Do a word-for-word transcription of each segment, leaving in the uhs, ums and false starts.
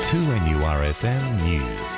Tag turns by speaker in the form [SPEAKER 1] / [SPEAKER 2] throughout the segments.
[SPEAKER 1] two N U R F M News.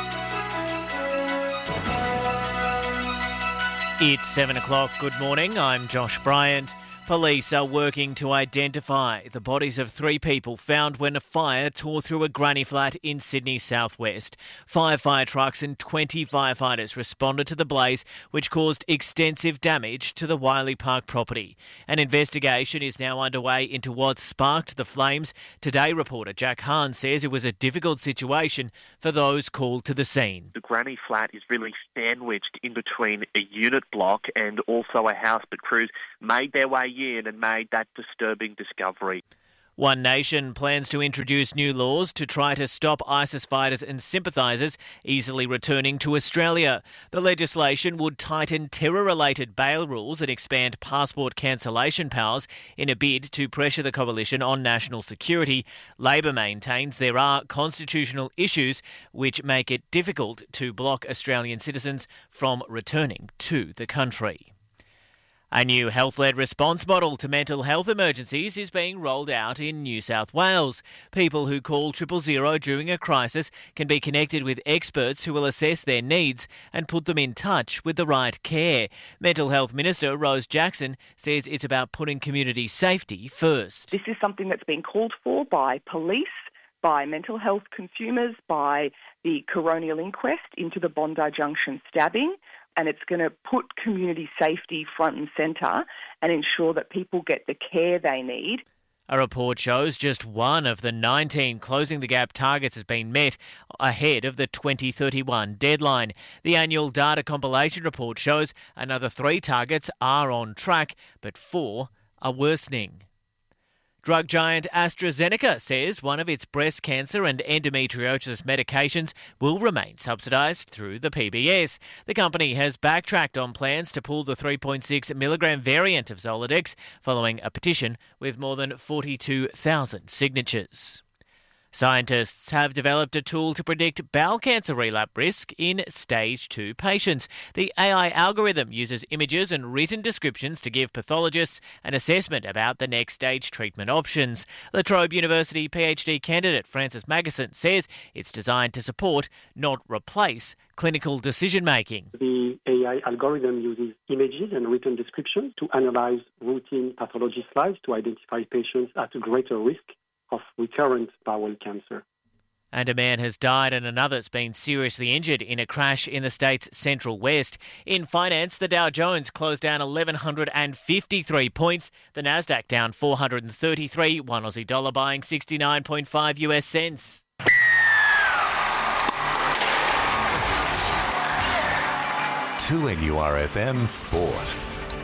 [SPEAKER 2] It's seven o'clock. Good morning. I'm Josh Bryant. Police are working to identify the bodies of three people found when a fire tore through a granny flat in Sydney's southwest. Five fire trucks and twenty firefighters responded to the blaze, which caused extensive damage to the Wiley Park property. An investigation is now underway into what sparked the flames. Today reporter Jack Hahn says it was a difficult situation for those called to the scene.
[SPEAKER 3] The granny flat is really sandwiched in between a unit block and also a house, but crews made their way in and made that disturbing discovery.
[SPEAKER 2] One Nation plans to introduce new laws to try to stop ISIS fighters and sympathisers easily returning to Australia. The legislation would tighten terror-related bail rules and expand passport cancellation powers in a bid to pressure the coalition on national security. Labor maintains there are constitutional issues which make it difficult to block Australian citizens from returning to the country. A new health-led response model to mental health emergencies is being rolled out in New South Wales. People who call triple zero during a crisis can be connected with experts who will assess their needs and put them in touch with the right care. Mental Health Minister Rose Jackson says it's about putting community safety first.
[SPEAKER 4] This is something that's been called for by police, by mental health consumers, by the coronial inquest into the Bondi Junction stabbing. And it's going to put community safety front and centre and ensure that people get the care they need.
[SPEAKER 2] A report shows just one of the nineteen Closing the Gap targets has been met ahead of the twenty thirty-one deadline. The annual data compilation report shows another three targets are on track, but four are worsening. Drug giant AstraZeneca says one of its breast cancer and endometriosis medications will remain subsidised through the P B S. The company has backtracked on plans to pull the three point six milligram variant of Zoladex following a petition with more than forty-two thousand signatures. Scientists have developed a tool to predict bowel cancer relapse risk in stage two patients. The A I algorithm uses images and written descriptions to give pathologists an assessment about the next stage treatment options. La Trobe University PhD candidate Francis Magnuson says it's designed to support, not replace, clinical decision-making.
[SPEAKER 5] The A I algorithm uses images and written descriptions to analyse routine pathology slides to identify patients at greater risk of recurrent bowel cancer.
[SPEAKER 2] And a man has died and another's been seriously injured in a crash in the state's central west. In finance, the Dow Jones closed down one thousand one hundred fifty-three points. The Nasdaq down four hundred thirty-three, one Aussie dollar buying sixty-nine point five U S cents.
[SPEAKER 1] two N U R F M Sport.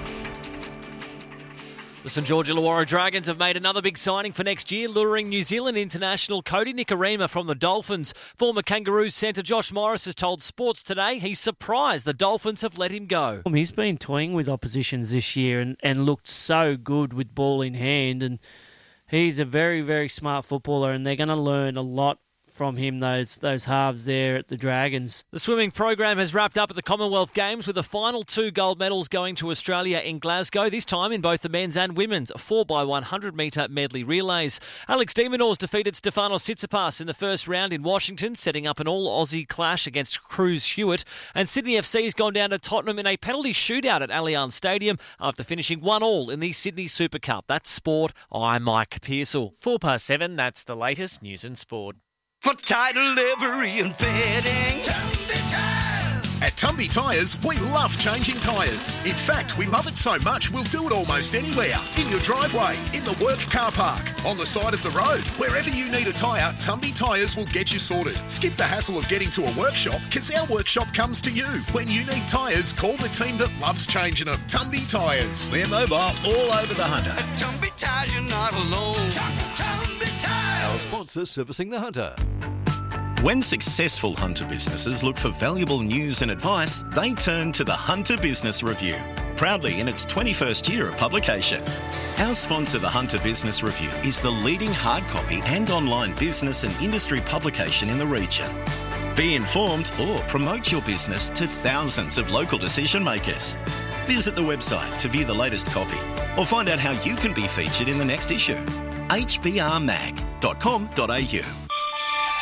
[SPEAKER 6] The St George Illawarra Dragons have made another big signing for next year, luring New Zealand international Cody Nikorima from the Dolphins. Former Kangaroos centre Josh Morris has told Sports Today he's surprised the Dolphins have let him go.
[SPEAKER 7] He's been toying with oppositions this year and, and looked so good with ball in hand, and he's a very, very smart footballer, and they're going to learn a lot from him, those those halves there at the Dragons.
[SPEAKER 6] The swimming program has wrapped up at the Commonwealth Games with the final two gold medals going to Australia in Glasgow, this time in both the men's and women's four by one hundred metre medley relays. Alex de Minaur defeated Stefanos Tsitsipas in the first round in Washington, setting up an all-Aussie clash against Cruz Hewitt. And Sydney F C's gone down to Tottenham in a penalty shootout at Allianz Stadium after finishing one all in the Sydney Super Cup. That's sport. I'm Mike Pearsall.
[SPEAKER 2] Four past seven, that's the latest news and sport.
[SPEAKER 8] For title livery and fitting, Tumby Tyres.
[SPEAKER 9] At Tumby Tyres, we love changing tyres. In fact, we love it so much, we'll do it almost anywhere. In your driveway, in the work car park, on the side of the road. Wherever you need a tyre, Tumby Tyres will get you sorted. Skip the hassle of getting to a workshop, because our workshop comes to you. When you need tyres, call the team that loves changing them. Tumby Tyres.
[SPEAKER 8] We're mobile all over the Hunter. At Tumby Tyres, you're not alone. Tumby Tyres.
[SPEAKER 10] Our sponsor servicing the Hunter.
[SPEAKER 11] When successful Hunter businesses look for valuable news and advice, they turn to the Hunter Business Review, proudly in its twenty-first year of publication. Our sponsor, the Hunter Business Review, is the leading hard copy and online business and industry publication in the region. Be informed or promote your business to thousands of local decision makers. Visit the website to view the latest copy or find out how you can be featured in the next issue. h b r mag dot com dot a u.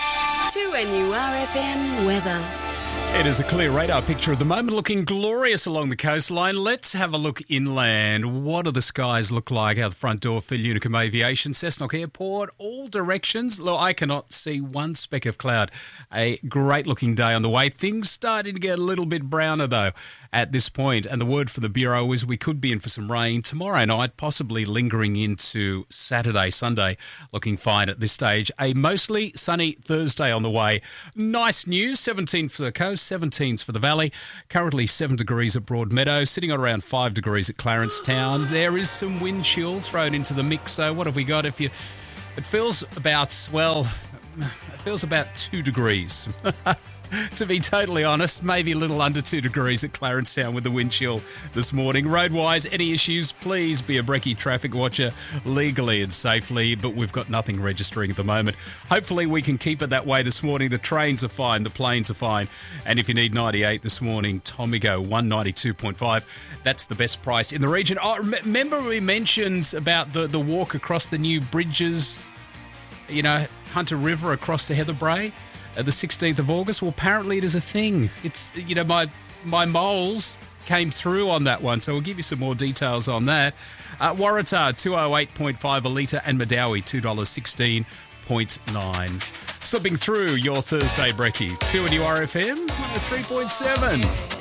[SPEAKER 12] two N U R F M weather.
[SPEAKER 13] It is a clear radar picture at the moment, looking glorious along the coastline. Let's have a look inland. What do the skies look like out the front door for Unicum Aviation, Cessnock Airport, all directions? Look, I cannot see one speck of cloud. A great-looking day on the way. Things starting to get a little bit browner, though, at this point. And the word for the Bureau is we could be in for some rain tomorrow night, possibly lingering into Saturday, Sunday. Looking fine at this stage. A mostly sunny Thursday on the way. Nice news, seventeen for the coast, seventeens for the valley. Currently seven degrees at Broadmeadow, sitting on around five degrees at Clarence Town. There is some wind chill thrown into the mix. So what have we got? If you, it feels about, well, it feels about two degrees. To be totally honest, maybe a little under two degrees at Clarence Town with the wind chill this morning. Roadwise, any issues, please be a brekkie traffic watcher legally and safely, but we've got nothing registering at the moment. Hopefully we can keep it that way this morning. The trains are fine, the planes are fine, and if you need ninety-eight this morning, Tomigo one ninety-two point five. That's the best price in the region. Oh, remember we mentioned about the, the walk across the new bridges, you know, Hunter River across to Heather Brae? The sixteenth of August. Well, apparently it is a thing. It's, you know, my my moles came through on that one, so we'll give you some more details on that. Uh, Waratah, two oh eight point five a litre, and Madawi, two dollars sixteen point nine. Slipping through your Thursday brekkie. two N U R F M, one oh three point seven.